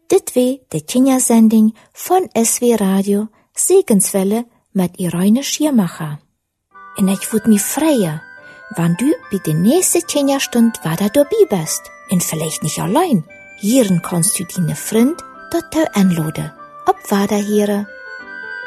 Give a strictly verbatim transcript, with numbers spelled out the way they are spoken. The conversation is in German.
Dit weer de Kindersending van S W Radio Segenswelle met Irene Schiermacher. En ich würd mich freuen, wenn du bei der nächsten Kinderstunde wieder dabei bist. Und vielleicht nicht allein. Hier kannst du deine Freund dazu einladen. Ob Wiederhören.